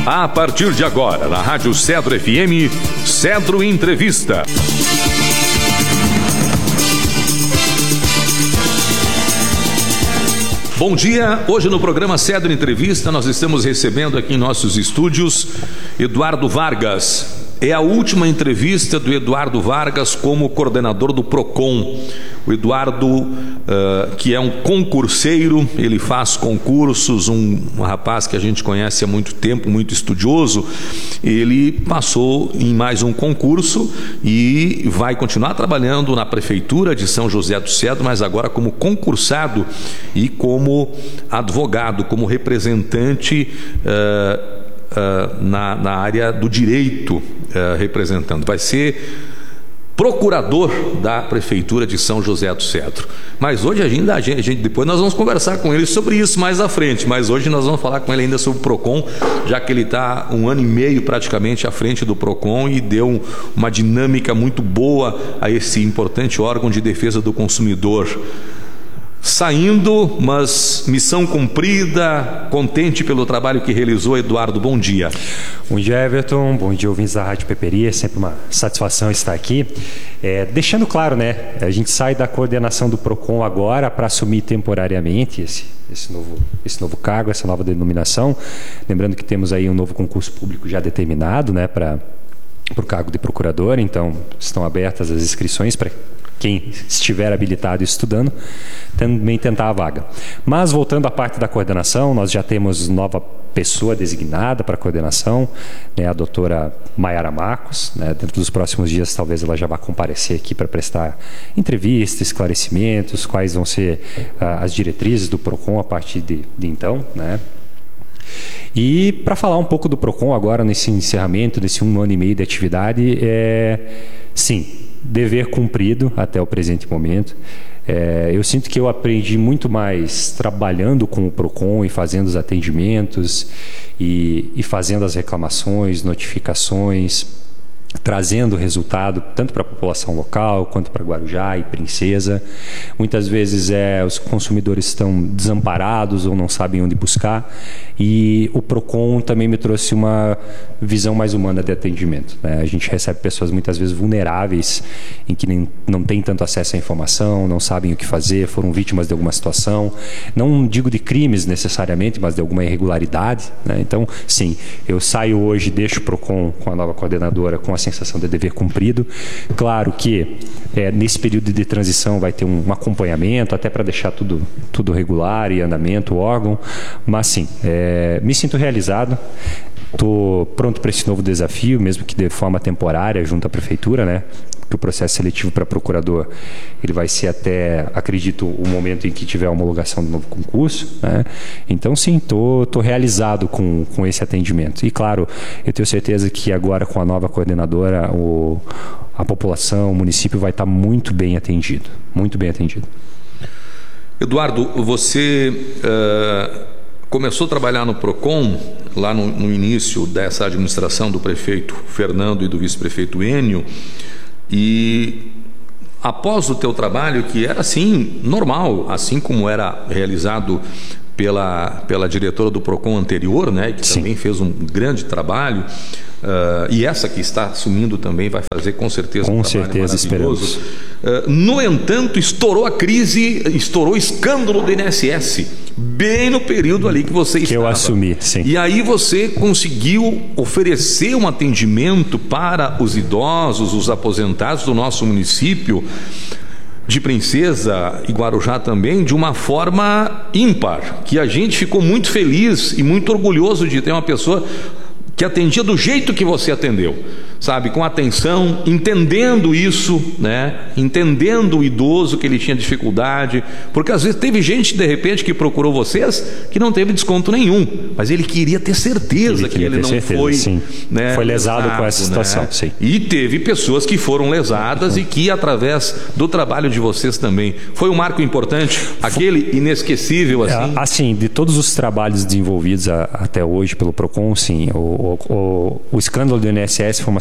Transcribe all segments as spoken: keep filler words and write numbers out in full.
A partir de agora, na Rádio Cedro F M, Cedro Entrevista. Bom dia, hoje no programa Cedro Entrevista nós estamos recebendo aqui em nossos estúdios Eduardo Vargas. É a última entrevista do Eduardo Vargas como coordenador do PROCON. O Eduardo, uh, que é um concurseiro, ele faz concursos, um, um rapaz que a gente conhece há muito tempo, muito estudioso, ele passou em mais um concurso e vai continuar trabalhando na Prefeitura de São José do Cedro, mas agora como concursado e como advogado, como representante uh, Uh, na, na área do direito, uh, representando. Vai ser procurador da Prefeitura de São José do Cedro. Mas hoje ainda a gente, a gente, depois nós vamos conversar com ele sobre isso mais à frente, mas hoje nós vamos falar com ele ainda sobre o PROCON, já que ele está um ano e meio praticamente à frente do PROCON e deu um, uma dinâmica muito boa a esse importante órgão de defesa do consumidor. Saindo, mas missão cumprida, contente pelo trabalho que realizou. Eduardo, bom dia. Bom dia, Everton, bom dia, ouvintes da Rádio Peperi, é sempre uma satisfação estar aqui. É, deixando claro, né, a gente sai da coordenação do PROCON agora para assumir temporariamente esse, esse, novo, esse novo cargo, essa nova denominação. Lembrando que temos aí um novo concurso público já determinado, né, para o cargo de procurador, então estão abertas as inscrições para quem estiver habilitado e estudando, também tentar a vaga. Mas voltando à parte da coordenação, nós já temos nova pessoa designada para a coordenação, né, a doutora Mayara Marcos, né, dentro dos próximos dias talvez ela já vá comparecer aqui para prestar entrevista, esclarecimentos, quais vão ser uh, as diretrizes do PROCON a partir de, de então, né. E para falar um pouco do PROCON agora nesse encerramento, desse um ano e meio de atividade, é, sim, dever cumprido até o presente momento. É, eu sinto que eu aprendi muito mais trabalhando com o PROCON e fazendo os atendimentos e, e fazendo as reclamações, notificações, trazendo resultado tanto para a população local quanto para Guarujá e Princesa. Muitas vezes é, os consumidores estão desamparados ou não sabem onde buscar, e o PROCON também me trouxe uma visão mais humana de atendimento, né? A gente recebe pessoas muitas vezes vulneráveis, em que nem, não têm tanto acesso à informação, não sabem o que fazer, foram vítimas de alguma situação, não digo de crimes necessariamente, mas de alguma irregularidade, né? Então, sim, eu saio hoje, deixo o PROCON com a nova coordenadora com a sensação de dever cumprido. Claro que é, nesse período de transição vai ter um, um acompanhamento, até para deixar tudo, tudo regular e andamento, o órgão, mas sim, é, me sinto realizado. Estou pronto para esse novo desafio, mesmo que de forma temporária, junto à Prefeitura, né? Que o processo seletivo para procurador ele vai ser até, acredito, o momento em que tiver a homologação do novo concurso, né? Então, sim, estou tô, tô realizado com, com esse atendimento. E, claro, eu tenho certeza que agora, com a nova coordenadora, o, a população, o município vai estar muito bem atendido, muito bem atendido. Eduardo, você uh, começou a trabalhar no PROCON lá no, no início dessa administração do prefeito Fernando e do vice-prefeito Enio, e após o teu trabalho, que era assim, normal, assim como era realizado pela, pela diretora do PROCON anterior, né, que Sim. também fez um grande trabalho, uh, e essa que está assumindo também vai fazer com certeza com um trabalho certeza, maravilhoso. Uh, no entanto, estourou a crise, estourou o escândalo do I N S S, bem no período ali que você que estava. Que eu assumi, sim. E aí você conseguiu oferecer um atendimento para os idosos, os aposentados do nosso município de Princesa e Guarujá também, de uma forma ímpar, que a gente ficou muito feliz e muito orgulhoso de ter uma pessoa que atendia do jeito que você atendeu, sabe, com atenção, entendendo isso, né, entendendo o idoso, que ele tinha dificuldade, porque às vezes teve gente de repente que procurou vocês que não teve desconto nenhum, mas ele queria ter certeza ele que ele não certeza, foi, sim. né, foi lesado, lesado com essa situação, né? Sim. E teve pessoas que foram lesadas e que através do trabalho de vocês também foi um marco importante, aquele inesquecível assim. É, assim, de todos os trabalhos desenvolvidos a, até hoje pelo PROCON, sim, o, o, o, o escândalo do I N S S foi uma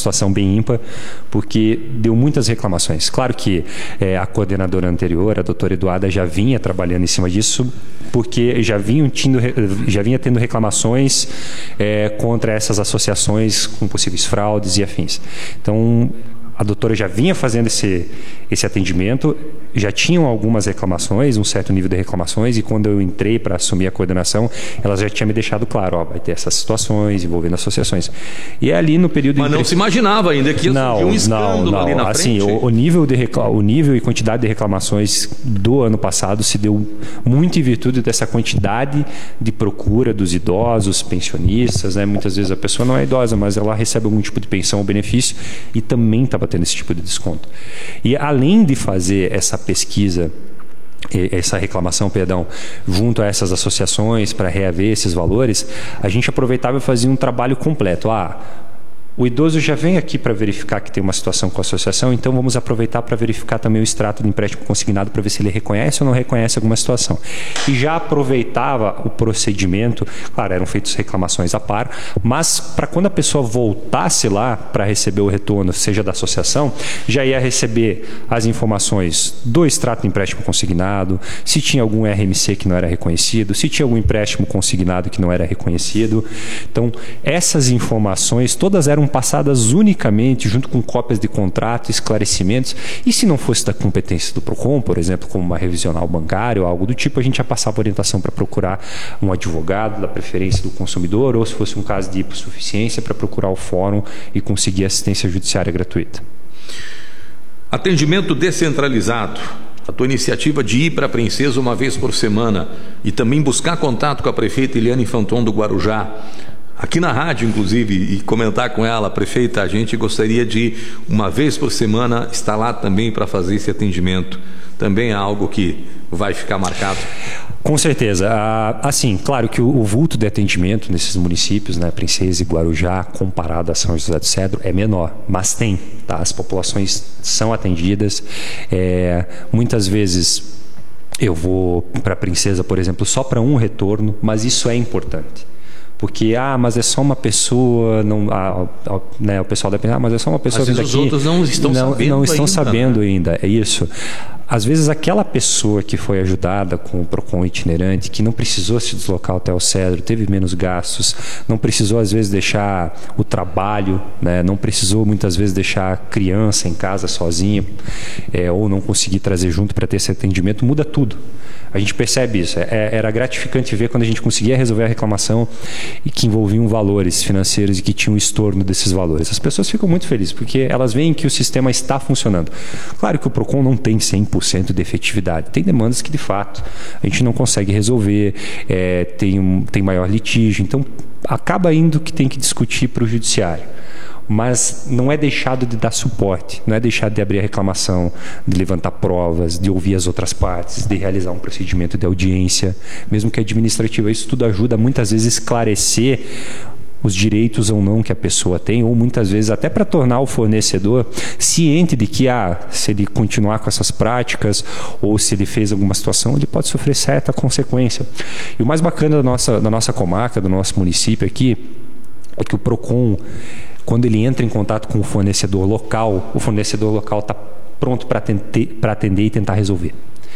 situação bem ímpar, porque deu muitas reclamações. Claro que é, a coordenadora anterior, a doutora Eduarda, já vinha trabalhando em cima disso, porque já, vinham tindo, já vinha tendo reclamações é, contra essas associações com possíveis fraudes e afins. Então, a doutora já vinha fazendo esse, esse atendimento, já tinham algumas reclamações, um certo nível de reclamações, e quando eu entrei para assumir a coordenação, ela já tinha me deixado claro, ó, vai ter essas situações envolvendo associações. E é ali no período... Mas não entre... se imaginava ainda que ia não, surgir um escândalo não, não. ali na assim, frente? O, o, nível de recla... o nível e quantidade de reclamações do ano passado se deu muito em virtude dessa quantidade de procura dos idosos, pensionistas, né? Muitas vezes a pessoa não é idosa, mas ela recebe algum tipo de pensão ou benefício e também estava tendo esse tipo de desconto. E além de fazer essa pesquisa, essa reclamação, perdão, junto a essas associações para reaver esses valores, a gente aproveitava e fazia um trabalho completo. Ah, o idoso já vem aqui para verificar que tem uma situação com a associação, então vamos aproveitar para verificar também o extrato do empréstimo consignado para ver se ele reconhece ou não reconhece alguma situação. E já aproveitava o procedimento, claro, eram feitas reclamações à par, mas para quando a pessoa voltasse lá para receber o retorno, seja da associação, já ia receber as informações do extrato do empréstimo consignado, se tinha algum R M C que não era reconhecido, se tinha algum empréstimo consignado que não era reconhecido. Então, essas informações todas eram passadas unicamente junto com cópias de contrato, esclarecimentos, e se não fosse da competência do PROCON, por exemplo, como uma revisional bancária ou algo do tipo, a gente já passava orientação para procurar um advogado da preferência do consumidor, ou se fosse um caso de hipossuficiência, para procurar o fórum e conseguir assistência judiciária gratuita. Atendimento descentralizado. A tua iniciativa de ir para a Princesa uma vez por semana e também buscar contato com a prefeita Eliane Fanton do Guarujá, aqui na rádio, inclusive, e comentar com ela, prefeita, a gente gostaria de, uma vez por semana, estar lá também para fazer esse atendimento. Também é algo que vai ficar marcado? Com certeza. Assim, claro que o vulto de atendimento nesses municípios, né, Princesa e Guarujá, comparado a São José do Cedro, é menor, mas tem, tá? As populações são atendidas. É, muitas vezes eu vou para a Princesa, por exemplo, só para um retorno, mas isso é importante. Porque, ah, mas é só uma pessoa, não, ah, ah, né, o pessoal deve pensar, ah, mas é só uma pessoa vindo aqui. Os outros não estão não, sabendo não estão ainda, sabendo né? ainda, é isso. Às vezes aquela pessoa que foi ajudada com o PROCON itinerante, que não precisou se deslocar até o Cedro, teve menos gastos, não precisou às vezes deixar o trabalho, né, não precisou muitas vezes deixar a criança em casa sozinha, é, ou não conseguir trazer junto para ter esse atendimento, muda tudo. A gente percebe isso. É, era gratificante ver quando a gente conseguia resolver a reclamação e que envolviam valores financeiros e que tinham um estorno desses valores. As pessoas ficam muito felizes porque elas veem que o sistema está funcionando. Claro que o PROCON não tem cem por cento de efetividade. Tem demandas que, de fato, a gente não consegue resolver, é, tem, um, tem maior litígio. Então, acaba indo que tem que discutir para o judiciário. Mas não é deixado de dar suporte, não é deixado de abrir a reclamação, de levantar provas, de ouvir as outras partes, de realizar um procedimento de audiência, mesmo que administrativa. Isso tudo ajuda muitas vezes a esclarecer os direitos ou não que a pessoa tem, ou muitas vezes até para tornar o fornecedor ciente de que, ah, se ele continuar com essas práticas ou se ele fez alguma situação, ele pode sofrer certa consequência. E o mais bacana da nossa, da nossa comarca, do nosso município aqui, é que o PROCON, quando ele entra em contato com o fornecedor local, o fornecedor local está pronto para atender, para atender e tentar resolver.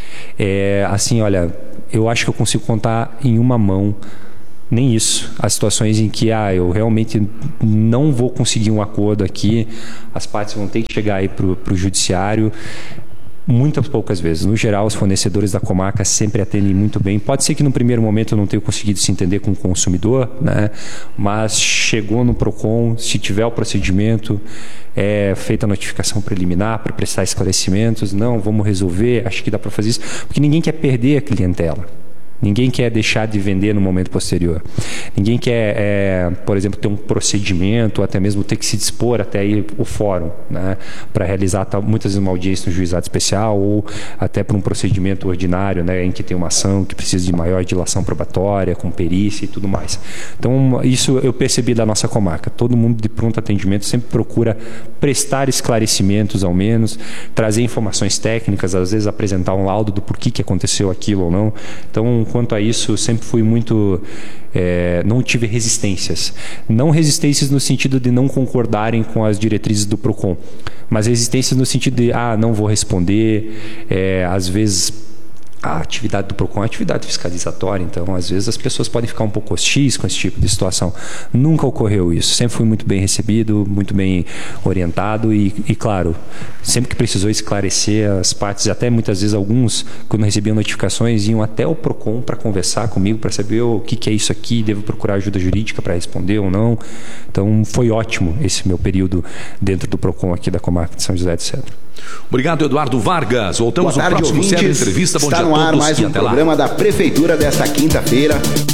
É, assim, olha, eu acho que eu consigo contar em uma mão, nem isso, as situações em que ah, eu realmente não vou conseguir um acordo aqui, as partes vão ter que chegar aí para o judiciário. Muitas poucas vezes. No geral, os fornecedores da comarca sempre atendem muito bem. Pode ser que no primeiro momento eu não tenha conseguido se entender com o consumidor, né? Mas chegou no PROCON, se tiver o procedimento, é feita a notificação preliminar para prestar esclarecimentos. Não, vamos resolver, acho que dá para fazer isso. Porque ninguém quer perder a clientela. Ninguém quer deixar de vender no momento posterior. Ninguém quer, é, por exemplo, ter um procedimento, ou até mesmo ter que se dispor até aí o fórum, né, para realizar tal, muitas vezes uma audiência no juizado especial ou até para um procedimento ordinário, né, em que tem uma ação que precisa de maior dilação probatória, com perícia e tudo mais. Então, isso eu percebi da nossa comarca. Todo mundo de pronto atendimento sempre procura prestar esclarecimentos, ao menos, trazer informações técnicas, às vezes apresentar um laudo do porquê que aconteceu aquilo ou não. Então, quanto a isso, sempre fui muito... É, não tive resistências. Não resistências no sentido de não concordarem com as diretrizes do PROCON, mas resistências no sentido de, ah, não vou responder, é, às vezes... A atividade do PROCON é uma atividade fiscalizatória, então às vezes as pessoas podem ficar um pouco hostis com esse tipo de situação. Nunca ocorreu isso, sempre fui muito bem recebido, muito bem orientado e, e claro, sempre que precisou esclarecer as partes, até muitas vezes alguns, quando recebiam notificações, iam até o PROCON para conversar comigo, para saber o que, que é isso aqui, devo procurar ajuda jurídica para responder ou não. Então foi ótimo esse meu período dentro do PROCON aqui da comarca de São José do Cedro. Obrigado, Eduardo Vargas. Voltamos no próximo Cedro Entrevista. Bom Está dia no a ar todos mais e um até lá. programa da Prefeitura desta quinta-feira.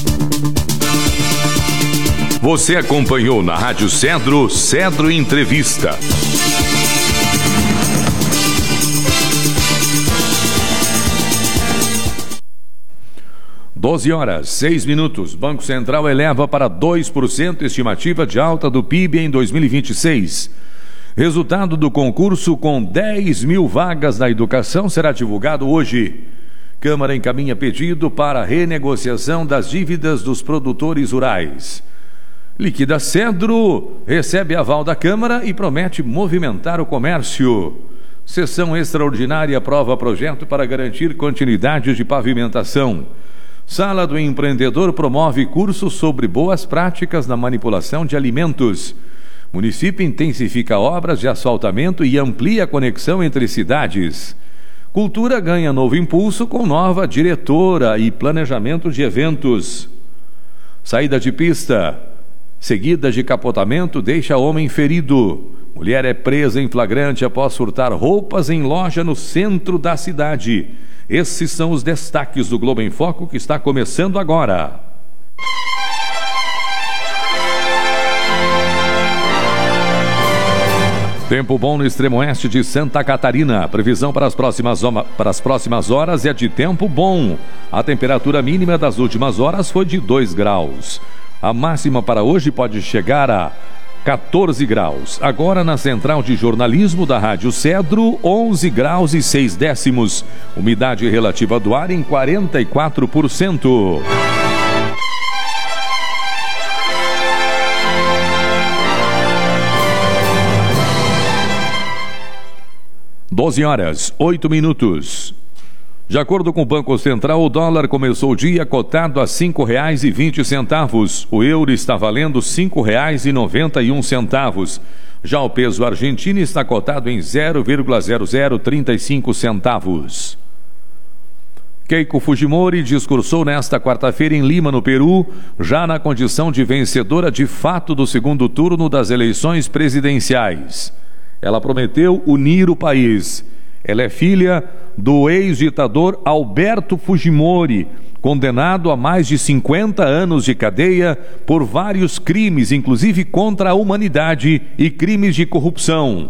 Você acompanhou na Rádio Cedro, Cedro Entrevista. doze horas, seis minutos. Banco Central eleva para dois por cento estimativa de alta do P I B em dois mil e vinte e seis. Resultado do concurso com dez mil vagas na educação será divulgado hoje. Câmara encaminha pedido para renegociação das dívidas dos produtores rurais. Liquida Cedro recebe aval da Câmara e promete movimentar o comércio. Sessão extraordinária aprova projeto para garantir continuidade de pavimentação. Sala do Empreendedor promove curso sobre boas práticas na manipulação de alimentos. Município intensifica obras de asfaltamento e amplia a conexão entre cidades. Cultura ganha novo impulso com nova diretora e planejamento de eventos. Saída de pista, seguida de capotamento, deixa homem ferido. Mulher é presa em flagrante após furtar roupas em loja no centro da cidade. Esses são os destaques do Globo em Foco que está começando agora. Tempo bom no extremo oeste de Santa Catarina. Previsão para as próximas, para as próximas horas é de tempo bom. A temperatura mínima das últimas horas foi de dois graus. A máxima para hoje pode chegar a quatorze graus. Agora na central de jornalismo da Rádio Cedro, onze graus e seis décimos. Umidade relativa do ar em quarenta e quatro por cento. doze horas, oito minutos. De acordo com o Banco Central, o dólar começou o dia cotado a cinco reais e vinte centavos. O euro está valendo cinco reais e noventa e um centavos. Já o peso argentino está cotado em zero vírgula zero zero três cinco centavos. Keiko Fujimori discursou nesta quarta-feira em Lima, no Peru, já na condição de vencedora de fato do segundo turno das eleições presidenciais. Ela prometeu unir o país. Ela é filha do ex-ditador Alberto Fujimori, condenado a mais de cinquenta anos de cadeia por vários crimes, inclusive contra a humanidade e crimes de corrupção.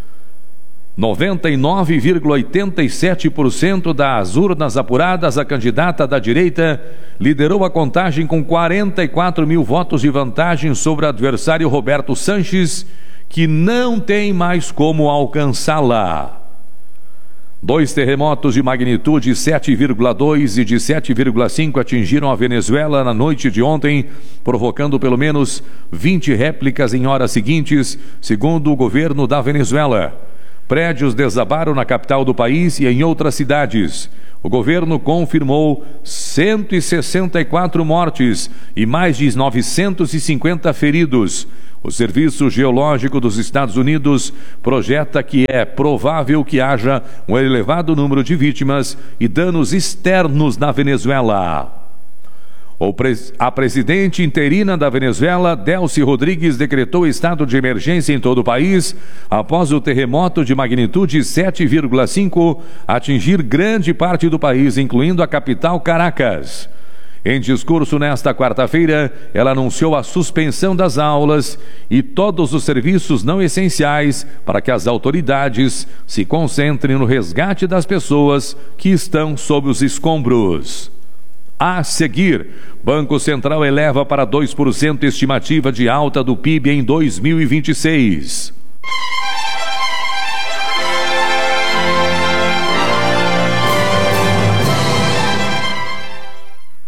noventa e nove vírgula oitenta e sete por cento das urnas apuradas, a candidata da direita liderou a contagem com quarenta e quatro mil votos de vantagem sobre o adversário Roberto Sanches, que não tem mais como alcançá-la. Dois terremotos de magnitude sete vírgula dois e de sete vírgula cinco atingiram a Venezuela na noite de ontem, provocando pelo menos vinte réplicas em horas seguintes, segundo o governo da Venezuela. Prédios desabaram na capital do país e em outras cidades. O governo confirmou cento e sessenta e quatro mortes e mais de novecentos e cinquenta feridos. O Serviço Geológico dos Estados Unidos projeta que é provável que haja um elevado número de vítimas e danos externos na Venezuela. O pres- a presidente interina da Venezuela, Delcy Rodrigues, decretou estado de emergência em todo o país após o terremoto de magnitude sete vírgula cinco atingir grande parte do país, incluindo a capital Caracas. Em discurso nesta quarta-feira, ela anunciou a suspensão das aulas e todos os serviços não essenciais para que as autoridades se concentrem no resgate das pessoas que estão sob os escombros. A seguir, Banco Central eleva para dois por cento estimativa de alta do P I B em dois mil e vinte e seis.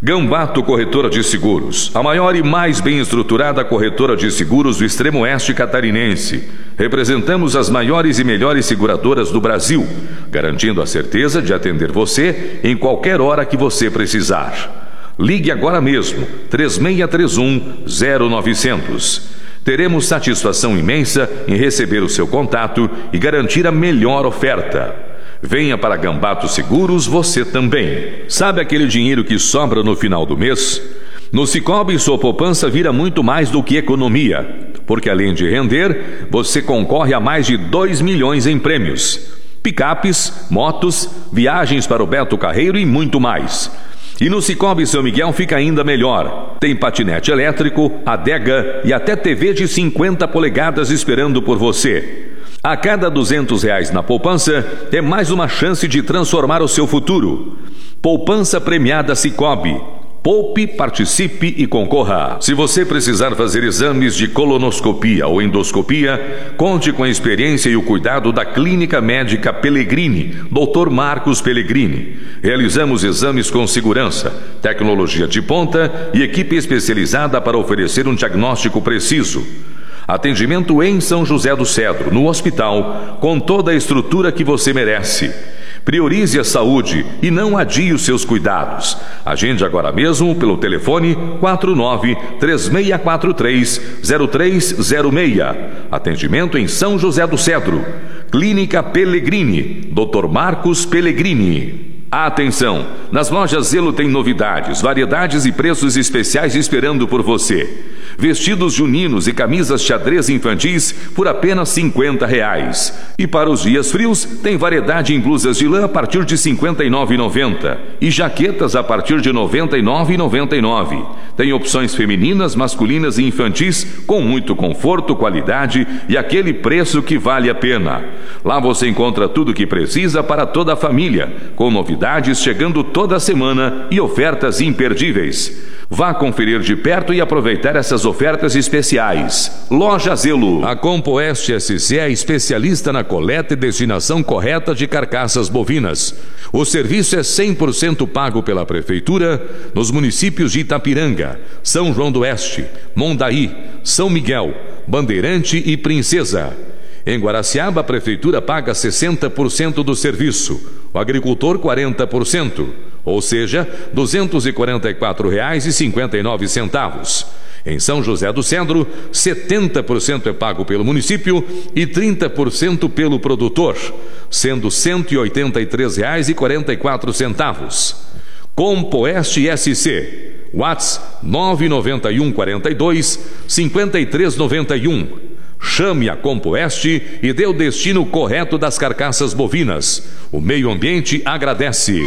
Gambato Corretora de Seguros, a maior e mais bem estruturada corretora de seguros do extremo oeste catarinense. Representamos as maiores e melhores seguradoras do Brasil, garantindo a certeza de atender você em qualquer hora que você precisar. Ligue agora mesmo, três seis três um, zero nove zero zero. Teremos satisfação imensa em receber o seu contato e garantir a melhor oferta. Venha para Gambato Seguros você também. Sabe aquele dinheiro que sobra no final do mês? No Sicoob, sua poupança vira muito mais do que economia, porque além de render, você concorre a mais de dois milhões em prêmios. Picapes, motos, viagens para o Beto Carreiro e muito mais. E no Sicoob São Miguel fica ainda melhor. Tem patinete elétrico, adega e até T V de cinquenta polegadas esperando por você. A cada duzentos reais na poupança, é mais uma chance de transformar o seu futuro. Poupança premiada Sicoob. Poupe, participe e concorra. Se você precisar fazer exames de colonoscopia ou endoscopia, conte com a experiência e o cuidado da Clínica Médica Pellegrini, doutor Marcos Pellegrini. Realizamos exames com segurança, tecnologia de ponta e equipe especializada para oferecer um diagnóstico preciso. Atendimento em São José do Cedro, no hospital, com toda a estrutura que você merece. Priorize a saúde e não adie os seus cuidados. Agende agora mesmo pelo telefone quatro nove três seis quatro três zero três zero seis. Atendimento em São José do Cedro. Clínica Pellegrini, doutor Marcos Pellegrini. Atenção! Nas lojas Zelo tem novidades, variedades e preços especiais esperando por você. Vestidos juninos e camisas xadrez infantis por apenas cinquenta reais. E para os dias frios, tem variedade em blusas de lã a partir de cinquenta e nove reais e noventa centavos e jaquetas a partir de noventa e nove reais e noventa e nove centavos. Tem opções femininas, masculinas e infantis com muito conforto, qualidade e aquele preço que vale a pena. Lá você encontra tudo o que precisa para toda a família, com novidades chegando toda semana e ofertas imperdíveis. Vá conferir de perto e aproveitar essas ofertas especiais. Loja Zelo. A Compoeste S C é especialista na coleta e destinação correta de carcaças bovinas. O serviço é cem por cento pago pela Prefeitura nos municípios de Itapiranga, São João do Oeste, Mondaí, São Miguel, Bandeirante e Princesa. Em Guaraciaba, a Prefeitura paga sessenta por cento do serviço, o agricultor quarenta por cento, ou seja, duzentos e quarenta e quatro reais e cinquenta e nove centavos. Em São José do Cedro, setenta por cento é pago pelo município e trinta por cento pelo produtor, sendo cento e oitenta e três reais e quarenta e quatro centavos. Compoeste S C, WhatsApp nove nove um quatro dois cinco três nove um. Chame a Compoeste e dê o destino correto das carcaças bovinas. O meio ambiente agradece.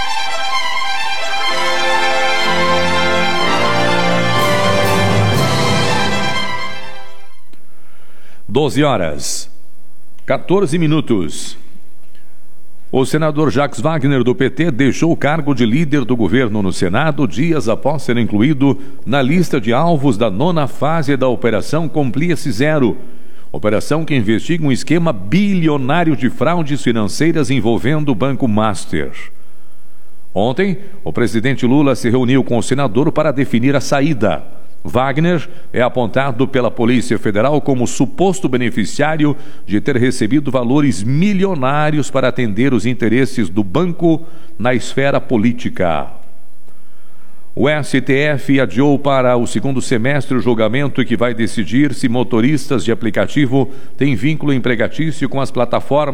doze horas, quatorze minutos. O senador Jacques Wagner, do P T, deixou o cargo de líder do governo no Senado dias após ser incluído na lista de alvos da nona fase da Operação Compliance Zero, operação que investiga um esquema bilionário de fraudes financeiras envolvendo o Banco Master. Ontem, o presidente Lula se reuniu com o senador para definir a saída. Wagner é apontado pela Polícia Federal como suposto beneficiário de ter recebido valores milionários para atender os interesses do banco na esfera política. O S T F adiou para o segundo semestre o julgamento que vai decidir se motoristas de aplicativo têm vínculo empregatício com as plataformas